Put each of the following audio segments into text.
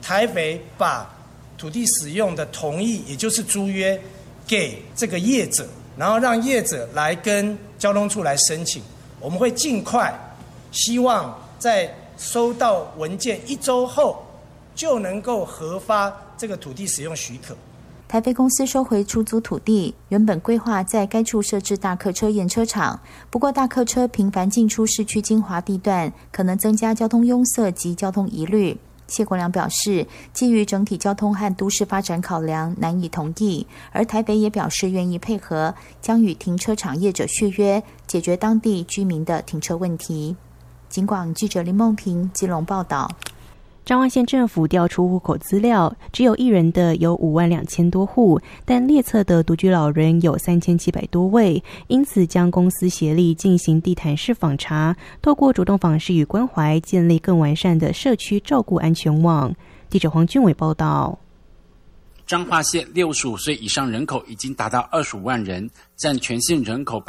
台北把土地使用的同意，也就是租约，给这个业者，然后让业者来跟交通处来申请。我们会尽快，希望在收到文件1周后，就能够核发这个土地使用许可。 台肥公司收回出租土地，原本规划在该处设置大客车验车场，不过大客车频繁进出市区精华地段，可能增加交通拥塞及交通疑虑。谢国良表示，基于整体交通和都市发展考量，难以同意。而台北也表示愿意配合，将与停车场业者续约，解决当地居民的停车问题。警广记者林梦平基隆报道。 彰化县政府调出户口资料，只有1人的有52000多户，但列册的独居老人有3700多位，因此将公私协力进行地毯式访查，透过主动访视与关怀，建立更完善的社区照顾安全网。记者黄俊伟报道。 彰化县65岁以上人口已经达到25万人，占全县人口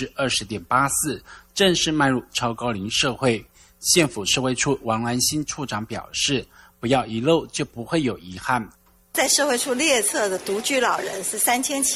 20.84%， 正式迈入超高龄社会。县府社会处王兰新处长表示，不要遗漏就不会有遗憾。 在社会处列册的独居老人是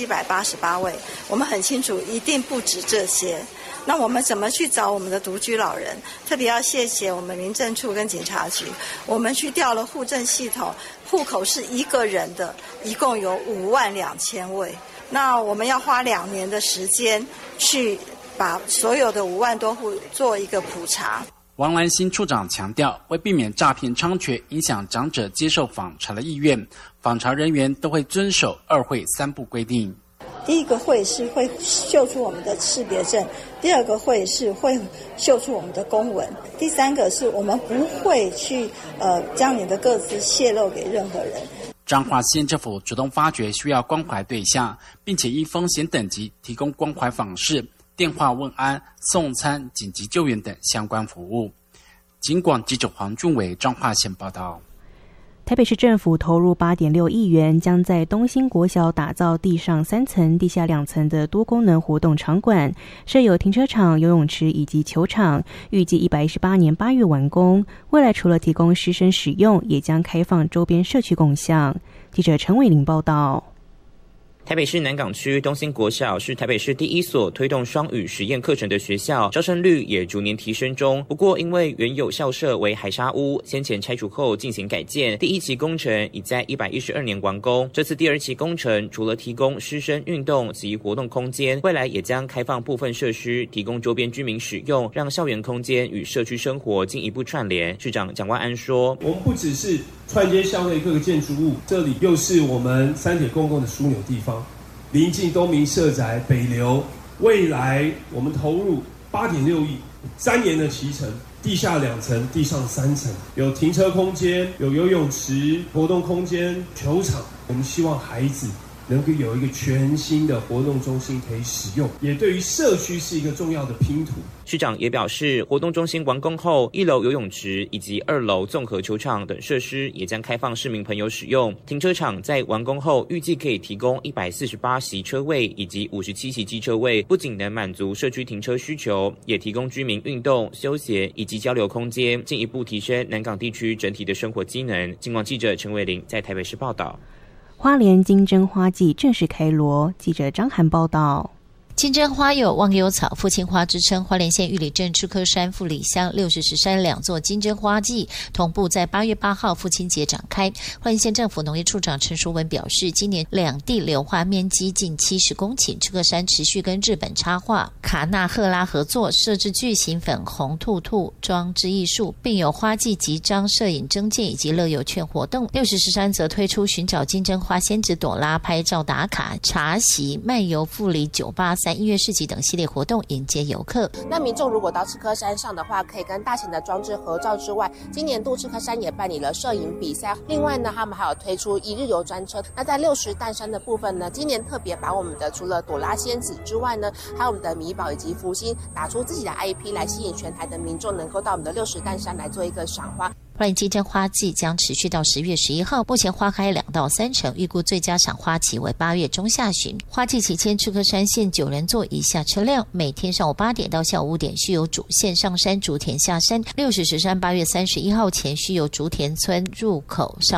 3788位，我们很清楚一定不止这些。那我们怎么去找我们的独居老人？特别要谢谢我们民政处跟警察局，我们去调了户政系统，户口是1个人的，一共有52000位。那我们要花2年的时间去把所有的5万多户做一个普查。 王兰新处长强调，为避免诈骗猖獗，影响长者接受访查的意愿，访查人员都会遵守2会3不规定。 第一个会是会秀出我们的识别证，第2个会是会秀出我们的公文，第3个是我们不会去将你的个资泄露给任何人。 彰化县政府主动发掘需要关怀对象，并且依风险等级提供关怀访视、电话问安、送餐、紧急救援等相关服务。警广记者黄俊伟彰化县报道。 台北市政府投入8.6亿元，将在东兴国小打造地上3层、地下2层的多功能活动场馆，设有停车场、游泳池以及球场，预计118年8月完工。未来除了提供师生使用，也将开放周边社区共享。记者陈伟玲报道。 台北市南港区东兴国小是台北市第1所推动双语实验课程的学校，招生率也逐年提升中。不过，因为原有校舍为海沙屋，先前拆除后进行改建，第1期工程已在112年完工。这次第2期工程除了提供师生运动及活动空间，未来也将开放部分设施提供周边居民使用，让校园空间与社区生活进一步串联。市长蒋万安说：“ 我们不只是串接校内各个建筑物，这里又是我们3铁公共的枢纽地方。临近东明社宅、北流，未来我们投入8.6亿，3年的期程，地下2层、地上3层，有停车空间，有游泳池、活动空间、球场。我们希望孩子能够有一个全新的活动中心可以使用，也对于社区是一个重要的拼图。” 市长也表示，活动中心完工后，1楼游泳池以及2楼综合球场等设施也将开放市民朋友使用。停车场在完工后，预计可以提供148席车位以及57席机车位，不仅能满足社区停车需求，也提供居民运动、休闲以及交流空间，进一步提升南港地区整体的生活机能。警广记者陈伟玲在台北市报道。 花莲金针花季正式开锣，记者张涵报道。 金针花有忘忧草、父亲花之称，花莲县玉里镇赤科山、富里乡、60石山2座金针花季同步在8月8号父亲节展开。花莲县政府农业处长陈淑文表示，今年两地柳花面积近70公顷，赤科山持续跟日本插画卡纳赫拉合作，设置巨型粉红兔兔装置艺术，并有花季集章、摄影征件以及乐游券活动。60石山则推出寻找金针花仙子朵拉、拍照打卡、茶席、漫游富里983音乐市集等系列活动迎接游客。 那民众如果到赤科山上的话，可以跟大型的装置合照之外，今年度赤科山也办理了摄影比赛。另外呢，他们还有推出1日游专车。那在60担山的部分呢，今年特别把我们的除了朵拉仙子之外呢，还有我们的米宝以及福星打出自己的 IP 来吸引全台的民众能够到我们的60担山来做一个赏花。 花莲金针花季将持续到10月11号，目前花开2到3成，预估最佳赏花期为8月中下旬。花季期间，赤科山限9人座以下车辆，每天上午8点到下午5点需由主线上山竹田下山。60石山8月31号前需由竹田村入口上